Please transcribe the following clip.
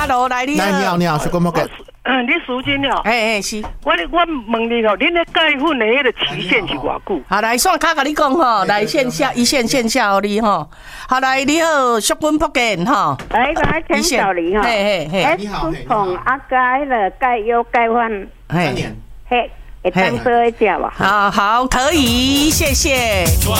，Hello， 来你好。 来，你好，是郭某个。 你时间了？ 是。 我问你哦，恁咧盖粉的迄个期限是偌久？ 好，来线卡甲你讲吼，来线下一线线下互你吼。好，来你好，淑君福建吼。 来，请教你哈。 你好， 从阿盖了盖油盖饭 3年。 会当做一食吧？ 好，可以，谢谢。